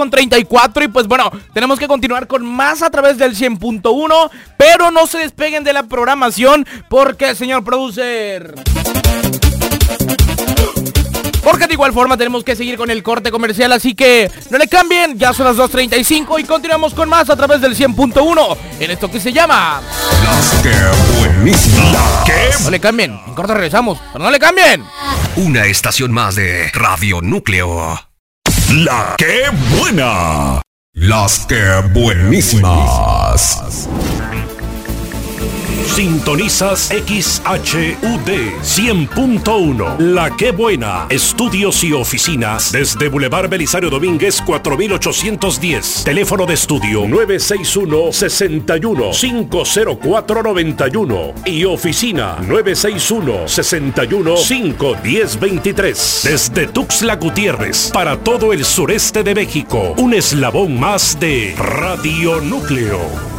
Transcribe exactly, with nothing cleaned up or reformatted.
con treinta y cuatro y pues bueno, tenemos que continuar con más a través del cien punto uno, pero no se despeguen de la programación porque, señor producer, porque de igual forma tenemos que seguir con el corte comercial, así que no le cambien, ya son las dos treinta y cinco y continuamos con más a través del cien punto uno en esto que se llama Las que buenísimas. La que... No le cambien, en corte regresamos, pero no le cambien. Una estación más de Radio Núcleo. La que buena. Las que buenísimas. Sintonizas X H U D cien punto uno. La que buena. Estudios y oficinas desde Boulevard Belisario Domínguez cuatro mil ochocientos diez. Teléfono de estudio nueve seis uno, seis uno, cinco cero cuatro, nueve uno y oficina nueve seis uno, seis uno, cinco uno cero, dos tres. Desde Tuxtla Gutiérrez para todo el sureste de México. Un eslabón más de Radio Núcleo.